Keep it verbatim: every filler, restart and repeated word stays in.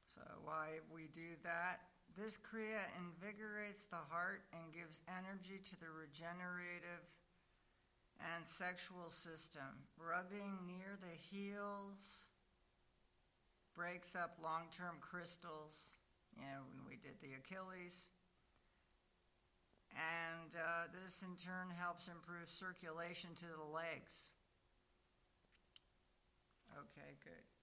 So why we do that? This Kriya invigorates the heart and gives energy to the regenerative and sexual system. Rubbing near the heels breaks up long-term crystals, you know, when we did the Achilles. And uh, this in turn helps improve circulation to the legs. Okay, good.